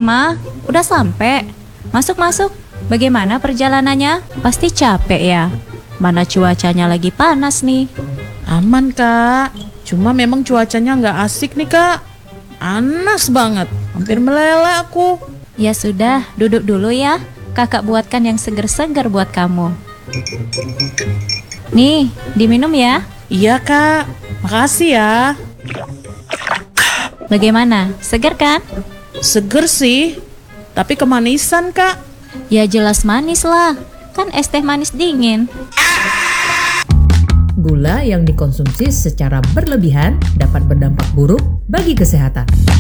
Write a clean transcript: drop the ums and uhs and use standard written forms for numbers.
Mama, udah sampai. Masuk. Bagaimana perjalanannya? Pasti capek ya? Mana cuacanya lagi panas nih. Aman Kak, cuma memang cuacanya nggak asik nih Kak. Panas banget, hampir meleleh aku. Ya sudah, duduk dulu ya. Kakak buatkan yang seger-seger buat kamu. Nih, diminum ya. Iya Kak, makasih ya. Bagaimana? Seger kan? Seger sih, tapi kemanisan Kak. Ya jelas manis lah. Kan es teh manis dingin. Gula yang dikonsumsi secara berlebihan dapat berdampak buruk bagi kesehatan.